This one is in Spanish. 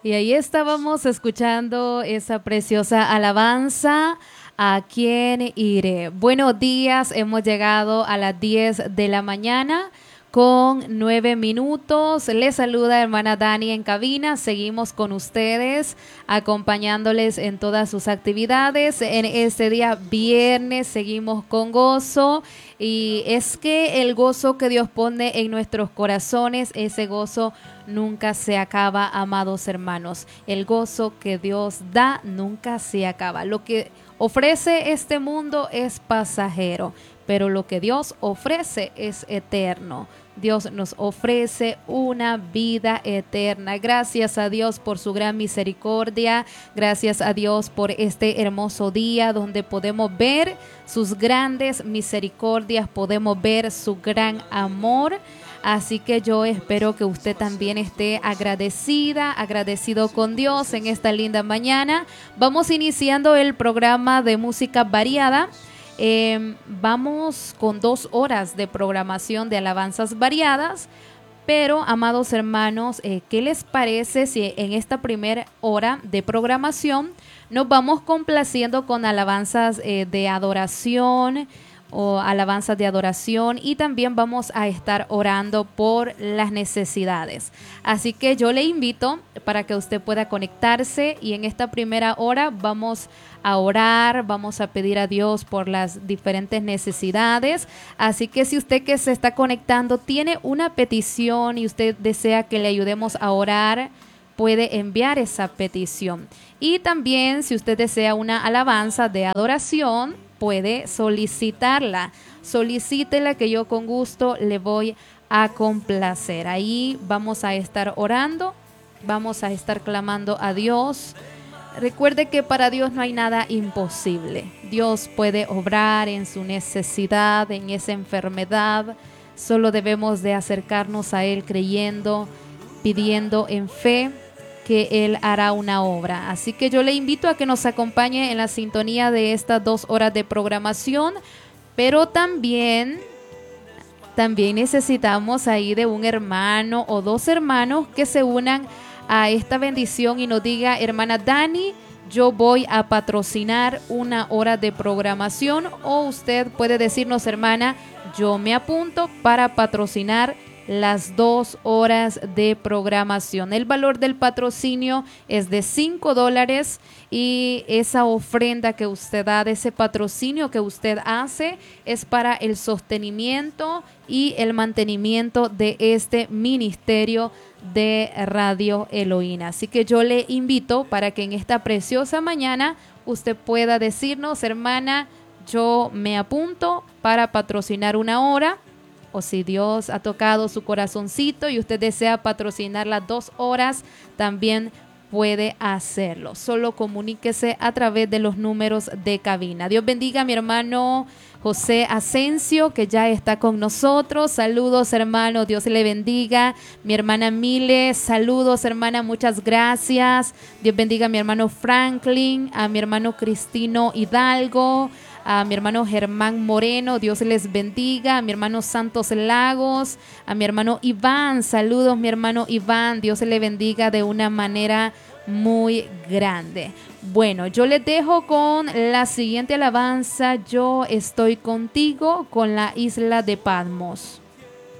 Y ahí estábamos escuchando esa preciosa alabanza. ¿A quién iré? Buenos días, hemos llegado a las 10 de la mañana con 9 minutos. Les saluda hermana Dani en cabina. Seguimos con ustedes, acompañándoles en todas sus actividades. En este día viernes seguimos con gozo. Y es que el gozo que Dios pone en nuestros corazones, ese gozo nunca se acaba, amados hermanos. El gozo que Dios da nunca se acaba. Lo que ofrece este mundo es pasajero, pero lo que Dios ofrece es eterno. Dios nos ofrece una vida eterna. Gracias a Dios por su gran misericordia. Gracias a Dios por este hermoso día donde podemos ver sus grandes misericordias, podemos ver su gran amor. Así que yo espero que usted también esté agradecido con Dios en esta linda mañana. Vamos iniciando el programa de música variada. Vamos con 2 horas de programación de alabanzas variadas, pero amados hermanos, ¿qué les parece si en esta primera hora de programación nos vamos complaciendo con alabanzas de adoración o alabanzas de adoración, y también vamos a estar orando por las necesidades? Así que yo le invito para que usted pueda conectarse, y en esta primera hora vamos a orar, vamos a pedir a Dios por las diferentes necesidades. Así que si usted que se está conectando tiene una petición y usted desea que le ayudemos a orar, puede enviar esa petición. Y también si usted desea una alabanza de adoración, puede solicitarla. Solicítela, que yo con gusto le voy a complacer. Ahí vamos a estar orando, vamos a estar clamando a Dios. Recuerde que para Dios no hay nada imposible. Dios puede obrar en su necesidad, en esa enfermedad. Solo debemos de acercarnos a Él creyendo, pidiendo en fe que Él hará una obra. Así que yo le invito a que nos acompañe en la sintonía de estas 2 horas de programación, pero también necesitamos ahí de un hermano o 2 hermanos que se unan a esta bendición y nos diga: hermana Dani, yo voy a patrocinar 1 hora de programación. O usted puede decirnos: hermana, yo me apunto para patrocinar las 2 horas de programación. El valor del patrocinio es de $5, y esa ofrenda que usted da, de ese patrocinio que usted hace, es para el sostenimiento y el mantenimiento de este ministerio de Radio Elohim. Así que yo le invito para que en esta preciosa mañana usted pueda decirnos: hermana, yo me apunto para patrocinar 1 hora. O si Dios ha tocado su corazoncito y usted desea patrocinar las 2 horas, también puede hacerlo. Solo comuníquese a través de los números de cabina. Dios bendiga a mi hermano José Asensio, que ya está con nosotros. Saludos, hermano, Dios le bendiga. Mi hermana Mile, saludos, hermana, muchas gracias. Dios bendiga a mi hermano Franklin, a mi hermano Cristino Hidalgo, a mi hermano Germán Moreno, Dios les bendiga. A mi hermano Santos Lagos, a mi hermano Iván, saludos mi hermano Iván, Dios le bendiga de una manera muy grande. Bueno, yo les dejo con la siguiente alabanza: Yo estoy contigo, con la isla de Patmos.